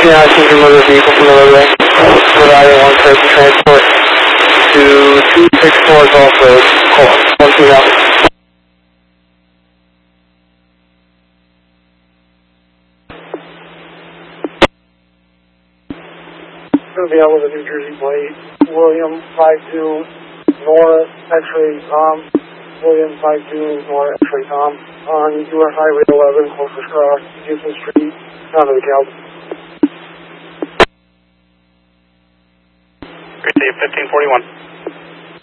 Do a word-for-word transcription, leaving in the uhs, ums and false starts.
nine seems to move a vehicle from the roadway, providing one person transport to two six four Gulf Road, call one two now. Going to be out with a New Jersey plate, William five two, Nora X-ray Tom, William five two, Nora X-ray Tom, on U S Highway eleven, closest cross, Houston Street, down to the Cal. Great day, fifteen forty-one.